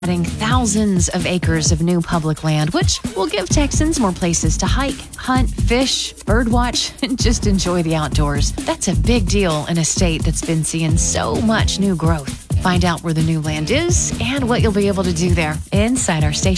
adding thousands of acres of new public land, which will give Texans more places to hike, hunt, fish, birdwatch, and just enjoy the outdoors. That's a big deal in a state that's been seeing so much new growth. Find out where the new land is and what you'll be able to do there inside our station.